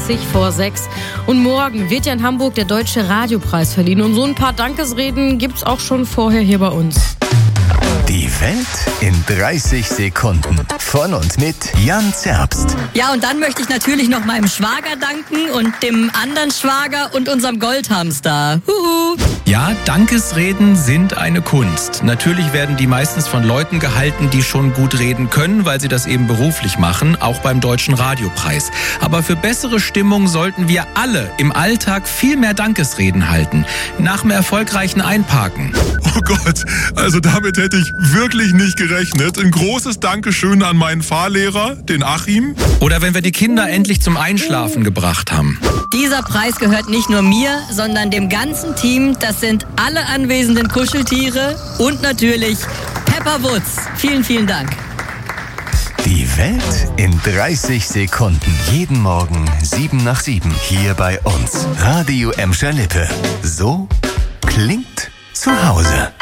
30 vor 6. Und morgen wird ja in Hamburg der Deutsche Radiopreis verliehen. Und so ein paar Dankesreden gibt's auch schon vorher hier bei uns. Die Welt in 30 Sekunden. Von und mit Jan Zerbst. Ja, und dann möchte ich natürlich noch meinem Schwager danken und dem anderen Schwager und unserem Goldhamster. Huhu. Ja, Dankesreden sind eine Kunst. Natürlich werden die meistens von Leuten gehalten, die schon gut reden können, weil sie das eben beruflich machen, auch beim Deutschen Radiopreis. Aber für bessere Stimmung sollten wir alle im Alltag viel mehr Dankesreden halten. Nach dem erfolgreichen Einparken. Oh Gott, also damit hätte ich wirklich nicht gerechnet. Ein großes Dankeschön an meinen Fahrlehrer, den Achim. Oder wenn wir die Kinder endlich zum Einschlafen gebracht haben. Dieser Preis gehört nicht nur mir, sondern dem ganzen Team. Das sind alle anwesenden Kuscheltiere und natürlich Pepper Woods. Vielen, vielen Dank. Die Welt in 30 Sekunden. Jeden Morgen 7 nach 7. Hier bei uns. Radio Emscher Lippe. So klingt zu Hause.